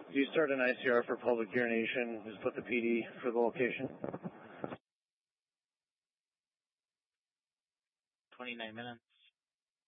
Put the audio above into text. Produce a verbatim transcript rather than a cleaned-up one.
Do you start an I C R for public urination? Just put the P D for the location. twenty-nine minutes.